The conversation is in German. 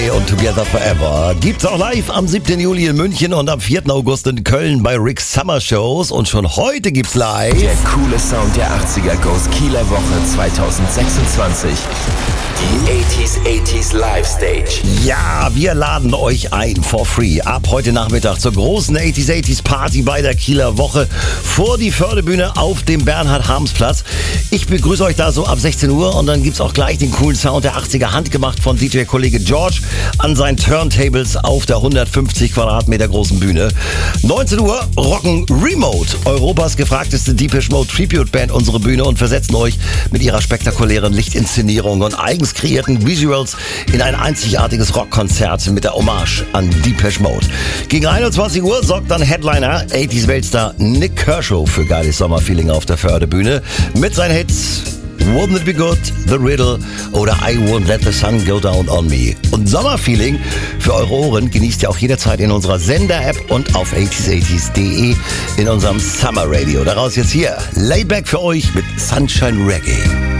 Day und Together Forever gibt's auch live am 7. Juli in München und am 4. August in Köln bei Rick's Summer Shows. Und schon heute gibt's live der coole Sound der 80er Goes Kieler Woche 2026. Die 80s Live Stage. Ja, wir laden euch ein for free ab heute Nachmittag zur großen 80s Party bei der Kieler Woche vor die Fördebühne auf dem Bernhard-Harms-Platz. Ich begrüße euch da so ab 16 Uhr und dann gibt's auch gleich den coolen Sound der 80er, handgemacht von DJ-Kollege George an seinen Turntables auf der 150 Quadratmeter großen Bühne. 19 Uhr rocken Remote, Europas gefragteste Depeche Mode Tribute Band, unsere Bühne und versetzen euch mit ihrer spektakulären Lichtinszenierung und eigens kreierten Visuals in ein einzigartiges Rockkonzert mit der Hommage an Depeche Mode. Gegen 21 Uhr sorgt dann Headliner 80s Weltstar Nick Kershaw für geiles Sommerfeeling auf der Fördebühne mit seinen Hits Wouldn't It Be Good, The Riddle oder I Won't Let the Sun Go Down on Me. Und Sommerfeeling für eure Ohren genießt ihr auch jederzeit in unserer Sender-App und auf 80s80s.de in unserem Summer Radio. Daraus jetzt hier Layback für euch mit Sunshine Reggae.